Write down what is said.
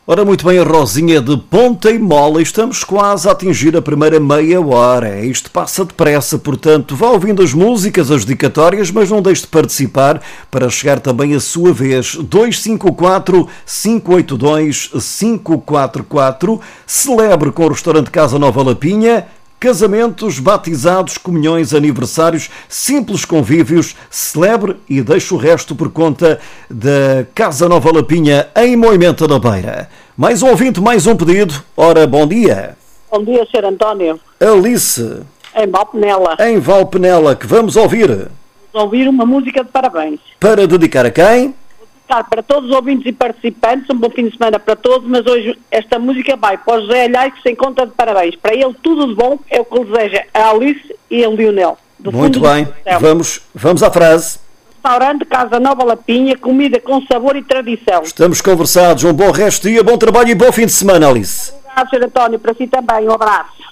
Ora, muito bem, a Rosinha de Ponta e Mola, estamos quase a atingir a primeira meia hora. Isto passa depressa, portanto, vá ouvindo as músicas, as dedicatórias, mas não deixe de participar para chegar também a sua vez. 254-582-544. Celebre com o restaurante Casa Nova Lapinha. Casamentos, batizados, comunhões, aniversários, simples convívios, celebre e deixe o resto por conta da Casa Nova Lapinha em Moimenta da Beira. Mais um ouvinte, mais um pedido. Ora, bom dia. Bom dia, Sr. António. Alice. Em Valpenela. Em Valpenela, que vamos ouvir. Vamos ouvir uma música de parabéns. Para dedicar a quem? Para todos os ouvintes e participantes, um bom fim de semana para todos, mas hoje esta música vai para o José Alhais, que se encontra de parabéns. Para ele tudo de bom, é o que lhe deseja a Alice e a Lionel. Muito bem, vamos à frase. Restaurante Casa Nova Lapinha, comida com sabor e tradição. Estamos conversados, um bom resto de dia, bom trabalho e bom fim de semana, Alice. Obrigado, Sr. António, para si também, um abraço.